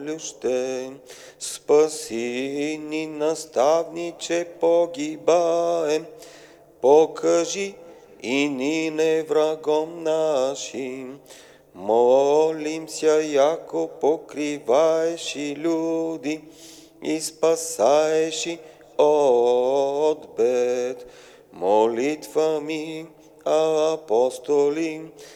молюще. Спаси ни, наставниче, погибаем, покажи и ни не врагом нашим. Молим ся, яко покриваеш и люди и спасаеш и от бед. Молитвами апостоли